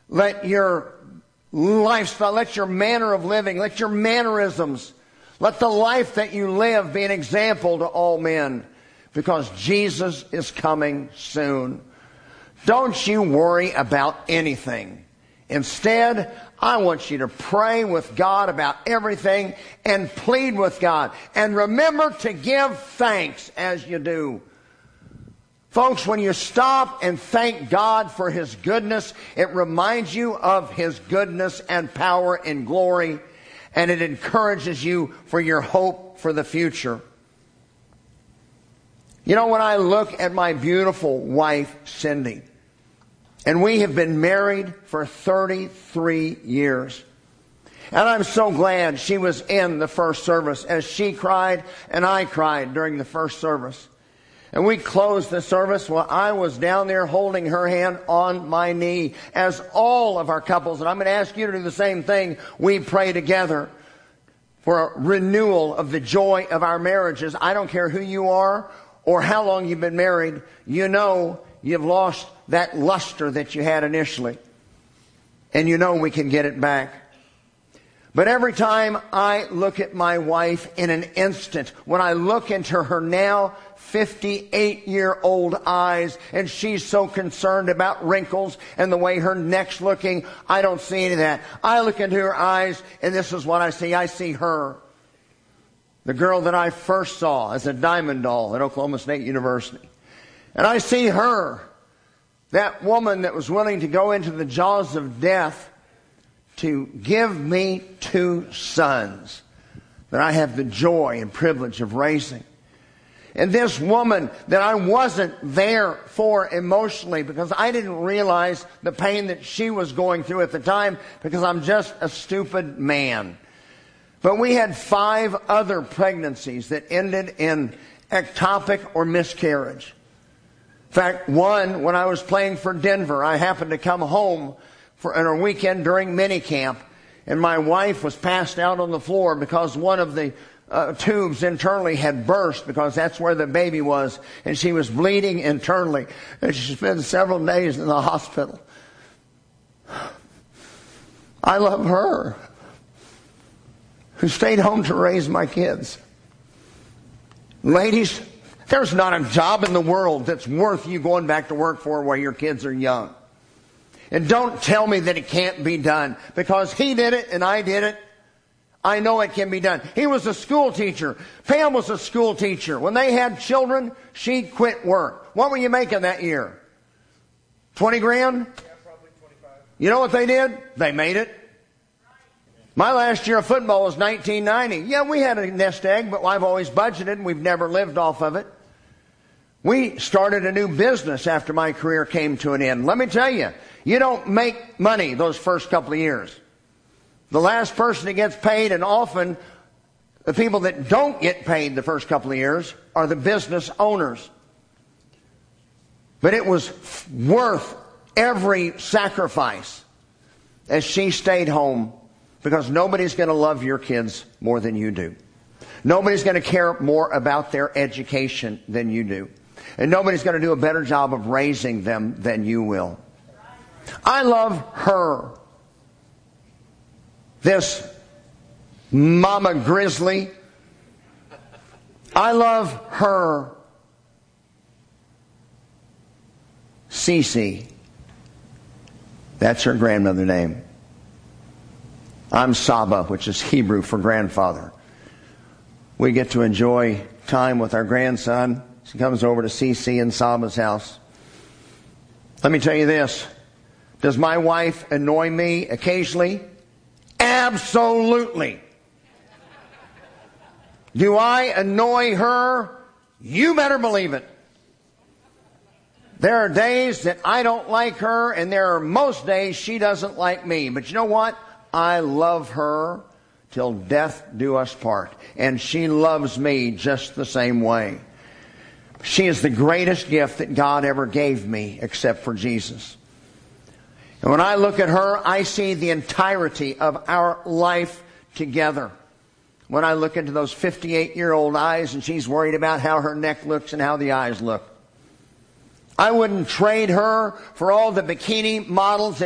Let your lifestyle, let your manner of living, let your mannerisms, let the life that you live be an example to all men, because Jesus is coming soon. Don't you worry about anything. Instead, I want you to pray with God about everything and plead with God. And remember to give thanks as you do. Folks, when you stop and thank God for His goodness, it reminds you of His goodness and power and glory, and it encourages you for your hope for the future. You know, when I look at my beautiful wife, Cindy, and we have been married for 33 years, and I'm so glad she was in the first service, as she cried and I cried during the first service. And we closed the service while I was down there holding her hand on my knee, as all of our couples, and I'm going to ask you to do the same thing, we pray together for a renewal of the joy of our marriages. I don't care who you are or how long you've been married, you know you've lost that luster that you had initially. And you know we can get it back. But every time I look at my wife in an instant, when I look into her now 58-year-old eyes, and she's so concerned about wrinkles and the way her neck's looking, I don't see any of that. I look into her eyes, and this is what I see. I see her. The girl that I first saw as a diamond doll at Oklahoma State University. And I see her, that woman that was willing to go into the jaws of death to give me 2 sons that I have the joy and privilege of raising. And this woman that I wasn't there for emotionally, because I didn't realize the pain that she was going through at the time, because I'm just a stupid man. But we had 5 other pregnancies that ended in ectopic or miscarriage. In fact, one, when I was playing for Denver, I happened to come home for a weekend during minicamp, and my wife was passed out on the floor because one of the tubes internally had burst, because that's where the baby was, and she was bleeding internally, and she spent several days in the hospital. I love her, who stayed home to raise my kids. Ladies, there's not a job in the world that's worth you going back to work for while your kids are young. And don't tell me that it can't be done, because he did it and I did it. I know it can be done. He was a school teacher. Pam was a school teacher. When they had children, she quit work. What were you making that year? 20 grand? Yeah, probably 25. You know what they did? They made it. My last year of football was 1990. Yeah, we had a nest egg, but I've always budgeted, and we've never lived off of it. We started a new business after my career came to an end. Let me tell you, you don't make money those first couple of years. The last person that gets paid, and often the people that don't get paid the first couple of years, are the business owners. But it was worth every sacrifice as she stayed home, because nobody's going to love your kids more than you do. Nobody's going to care more about their education than you do. And nobody's going to do a better job of raising them than you will. I love her. This Mama Grizzly. I love her. Cece. That's her grandmother name. I'm Saba, which is Hebrew for grandfather. We get to enjoy time with our grandson. She comes over to Cece and Saba's house. Let me tell you this. Does my wife annoy me occasionally? Absolutely. Do I annoy her? You better believe it. There are days that I don't like her, and there are most days she doesn't like me. But you know what? I love her till death do us part. And she loves me just the same way. She is the greatest gift that God ever gave me, except for Jesus. And when I look at her, I see the entirety of our life together. When I look into those 58-year-old eyes, and she's worried about how her neck looks and how the eyes look. I wouldn't trade her for all the bikini models that